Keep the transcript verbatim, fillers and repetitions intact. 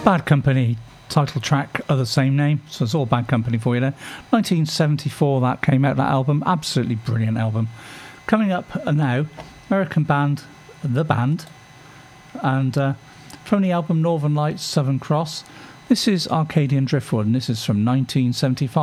Bad Company, title track of the same name, so it's all Bad Company for you there. nineteen seventy-four that came out, that album, absolutely brilliant album. Coming up now, American band, The Band, and uh, from the album Northern Lights, Southern Cross, this is Arcadian Driftwood, and this is from nineteen seventy-five.